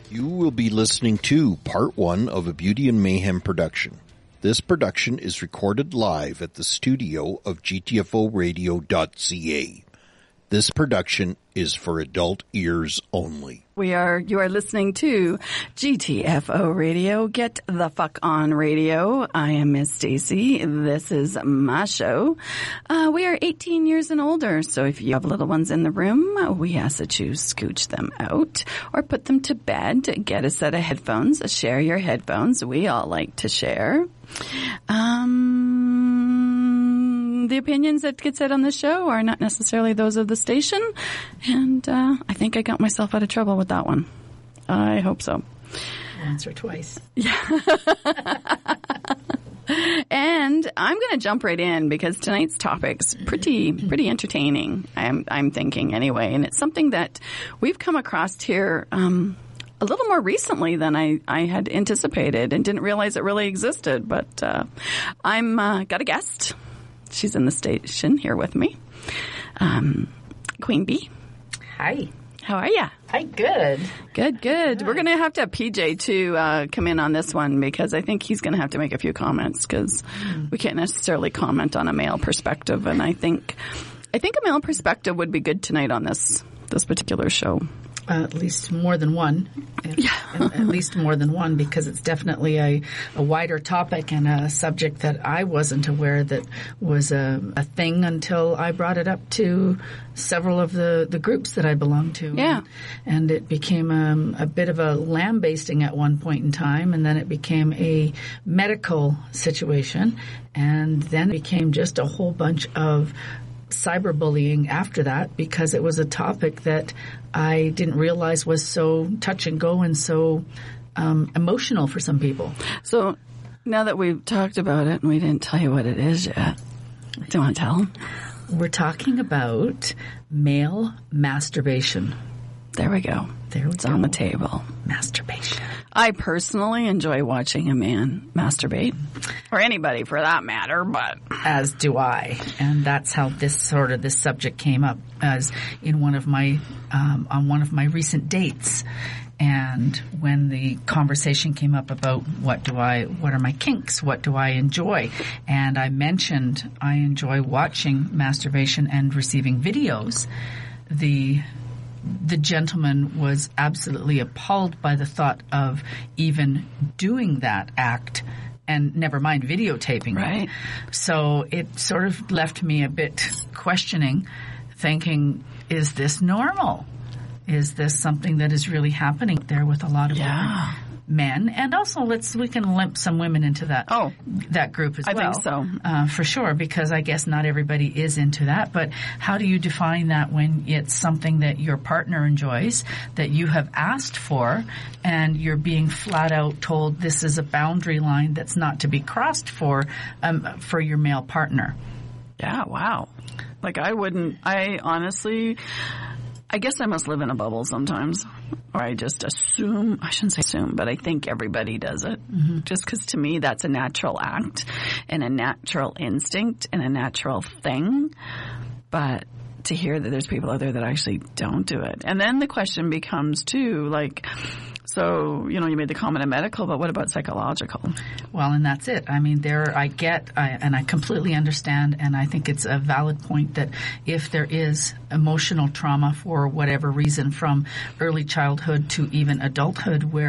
You will be listening to part one of a Beauty and Mayhem production. This production is recorded live at the studio of GTFOradio.ca. This production is for adult ears only. You are listening to GTFO Radio, Get the Fuck On Radio. I am Miss Stacy. This is my show. We are 18 years and older, so if you have little ones in the room, we ask that you scooch them out or put them to bed. Get a set of headphones. Share your headphones. We all like to share. The opinions that get said on the show are not necessarily those of the station, and I think I got myself out of trouble with that one. I hope so. Once or twice. Yeah. And I'm going to jump right in because tonight's topic's pretty entertaining. I'm thinking anyway, and it's something that we've come across here a little more recently than I had anticipated and didn't realize it really existed. But I'm got a guest. She's in the station here with me. Queen Bee. Hi. How are ya? Hi, good. Good. We're going to have PJ to come in on this one because I think he's going to have to make a few comments because we can't necessarily comment on a male perspective. And I think a male perspective would be good tonight on this particular show. At least more than one. Yeah. At least more than one, because it's definitely a wider topic and a subject that I wasn't aware that was a thing until I brought it up to several of the groups that I belong to. Yeah. And it became a bit of a lambasting at one point in time, and then it became a medical situation, and then it became just a whole bunch of cyberbullying after that because it was a topic that I didn't realize was so touch and go and so emotional for some people. So now that we've talked about it and we didn't tell you what it is yet, do you want to tell them? We're talking about male masturbation. There we go. It's on the table. Masturbation. I personally enjoy watching a man masturbate, or anybody for that matter, but as do I. And that's how this subject came up as in one of my on one of my recent dates. And when the conversation came up about what are my kinks? What do I enjoy? And I mentioned I enjoy watching masturbation and receiving videos. The gentleman was absolutely appalled by the thought of even doing that act, and never mind videotaping. Right. So it sort of left me a bit questioning, thinking, is this normal? Is this something that is really happening there with a lot of men? And also we can limp some women into that group as well. I think so. For sure, because I guess not everybody is into that. But how do you define that when it's something that your partner enjoys, that you have asked for, and you're being flat out told this is a boundary line that's not to be crossed for your male partner? Yeah, wow. Like I honestly, I guess I must live in a bubble sometimes, or I just assume, I shouldn't say assume, but I think everybody does it. Mm-hmm. Just because to me that's a natural act and a natural instinct and a natural thing. But to hear that there's people out there that actually don't do it. And then the question becomes too, like, so, you made the comment of medical, but what about psychological? Well, and that's it. I mean, I completely understand, and I think it's a valid point that if there is emotional trauma for whatever reason from early childhood to even adulthood where